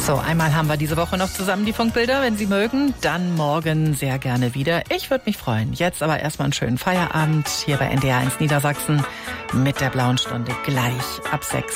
So, einmal haben wir diese Woche noch zusammen die Funkbilder. Wenn Sie mögen, dann morgen sehr gerne wieder. Ich würde mich freuen. Jetzt aber erstmal einen schönen Feierabend hier bei NDR 1 Niedersachsen mit der Blauen Stunde gleich ab 6.